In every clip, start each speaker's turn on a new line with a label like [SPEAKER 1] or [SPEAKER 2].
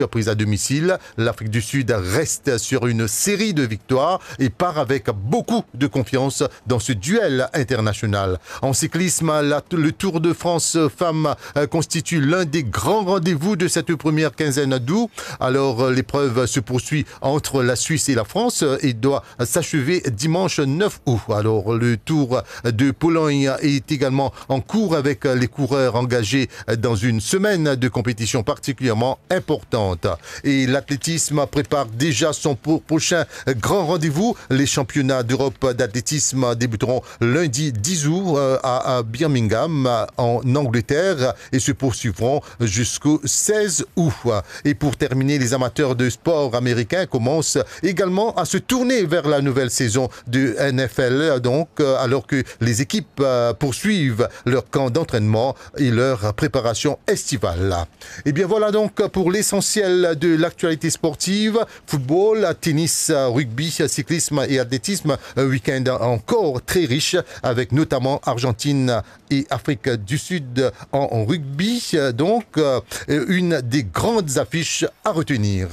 [SPEAKER 1] Prise à domicile, l'Afrique du Sud reste sur une série de victoires et part avec beaucoup de confiance dans ce duel international. En cyclisme, le Tour de France femmes constitue l'un des grands rendez-vous de cette première quinzaine d'août. Alors l'épreuve se poursuit entre la Suisse et la France et doit s'achever dimanche 9 août. Alors le Tour de Pologne est également en cours avec les coureurs engagés dans une semaine de compétition particulièrement importante. Et l'athlétisme prépare déjà son prochain grand rendez-vous. Les championnats d'Europe d'athlétisme débuteront lundi 10 août à Birmingham en Angleterre et se poursuivront jusqu'au 16 août. Et pour terminer, les amateurs de sport américains commencent également à se tourner vers la nouvelle saison de NFL, donc alors que les équipes poursuivent leur camp d'entraînement et leur préparation estivale. Et bien voilà donc pour l'essentiel de l'actualité sportive, football, tennis, rugby, cyclisme et athlétisme, un week-end encore très riche avec notamment Argentine et Afrique du Sud en rugby, donc une des grandes affiches à retenir.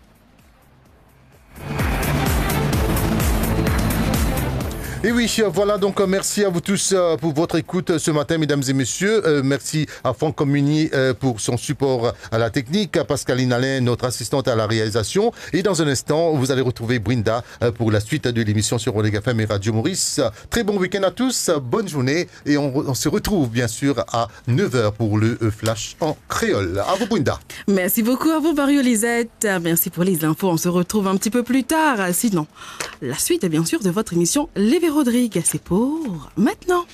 [SPEAKER 1] Et oui, voilà donc merci à vous tous pour votre écoute ce matin, mesdames et messieurs. Merci à Franck Communier pour son support à la technique, à Pascaline Alain, notre assistante à la réalisation. Et dans un instant, vous allez retrouver Brinda pour la suite de l'émission sur Oleg FM et Radio Maurice. Très bon week-end à tous, bonne journée et on se retrouve bien sûr à 9h pour le Flash en créole. À vous Brinda.
[SPEAKER 2] Merci beaucoup à vous Mario Lisette. Merci pour les infos, on se retrouve un petit peu plus tard. Sinon, la suite est bien sûr de votre émission Les Rodrigue, c'est pour maintenant.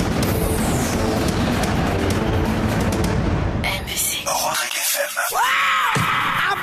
[SPEAKER 3] Rodrigue FM.